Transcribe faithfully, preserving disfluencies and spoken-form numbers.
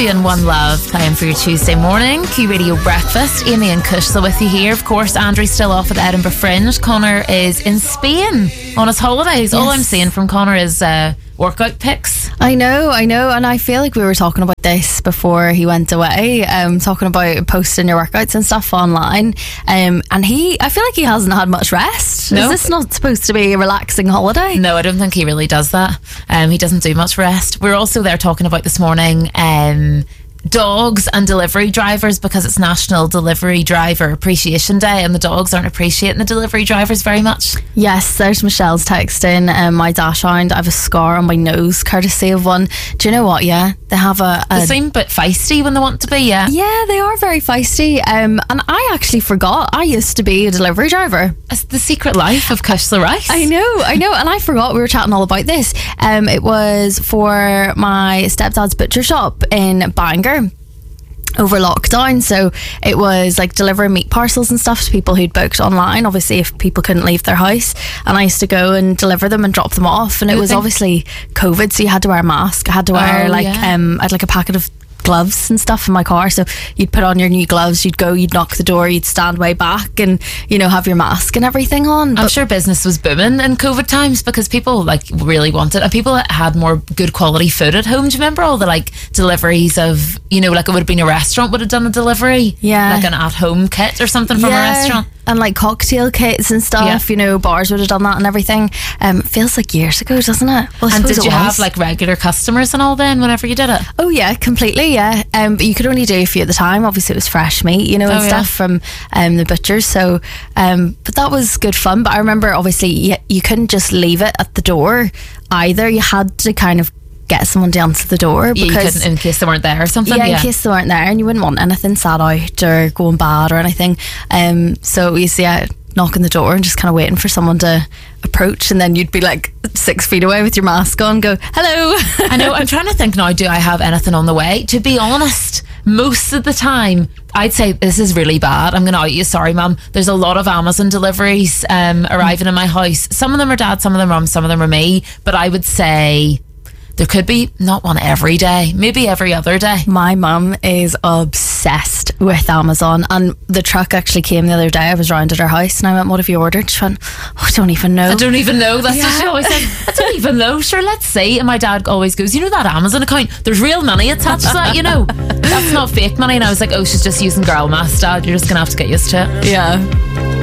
two and One Love playing for your Tuesday morning. Q Radio Breakfast. Amy and Kushla with you here. Of course, Andrew's still off at the Edinburgh Fringe. Connor is in Spain on his holidays. Yes. All I'm seeing from Connor is uh, workout pics. I know, I know. And I feel like we were talking about this before he went away, um, talking about posting your workouts and stuff online. Um, and he, I feel like he hasn't had much rest. No. Is this not supposed to be a relaxing holiday? No, I don't think he really does that. Um, he doesn't do much rest. We're also there talking about this morning um, dogs and delivery drivers, because it's National Delivery Driver Appreciation Day and the dogs aren't appreciating the delivery drivers very much. Yes, there's Michelle's texting, um, my dachshund, I have a scar on my nose courtesy of one. Do you know what? Yeah, they have a, a they seem a bit feisty when they want to be. Yeah, yeah, they are very feisty. Um, and I actually forgot I used to be a delivery driver. It's the secret life of Kushla Rice. I know, I know, and I forgot we were chatting all about this. Um, it was for my stepdad's butcher shop in Bangor over lockdown, so it was like delivering meat parcels and stuff to people who'd booked online, obviously if people couldn't leave their house, and I used to go and deliver them and drop them off, and it was obviously COVID, so you had to wear a mask. I had to wear oh, like yeah. um I had like a packet of gloves and stuff in my car, so you'd put on your new gloves, you'd go, you'd knock the door, you'd stand way back and, you know, have your mask and everything on. But I'm sure business was booming in COVID times because people like really wanted, and people had more good quality food at home. Do you remember all the like deliveries of, you know, like it would have been a restaurant would have done a delivery, yeah, like an at-home kit or something from yeah. a restaurant, and like cocktail kits and stuff, yeah. you know, bars would have done that and everything. Um, it feels like years ago, doesn't it? Well, I and did it you was. have like regular customers and all then whenever you did it? Oh yeah, completely, yeah. Um, but you could only do a few at the time. Obviously it was fresh meat, you know, and oh, stuff yeah. from um, the butchers, so um, but that was good fun. But I remember obviously you, you couldn't just leave it at the door either. You had to kind of get someone to answer the door, because yeah, you couldn't, in case they weren't there or something. Yeah, yeah, in case they weren't there, and you wouldn't want anything sat out or going bad or anything. Um, so we used to yeah, knock on the door and just kind of waiting for someone to approach, and then you'd be like six feet away with your mask on, go hello. I know. I'm trying to think now, do I have anything on the way? To be honest, most of the time I'd say this is really bad, I'm gonna out you, sorry mum, there's a lot of Amazon deliveries um, arriving in my house. Some of them are dad, some of them are mum, some of them are me, but I would say there could be not one every day, maybe every other day. My mum is obsessed with Amazon, and the truck actually came the other day. I was round at her house and I went, what have you ordered? She went, oh, I don't even know. I don't even know. That's yeah. what she always said. I don't even know. Sure, let's see. And my dad always goes, you know that Amazon account? There's real money attached to that, you know. That's not fake money. And I was like, oh, she's just using girl math, Dad. You're just going to have to get used to it. Yeah.